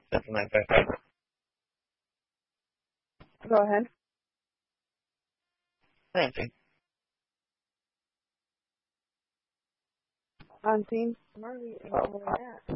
795. Go ahead. Anything. On scene. Marley, all of that.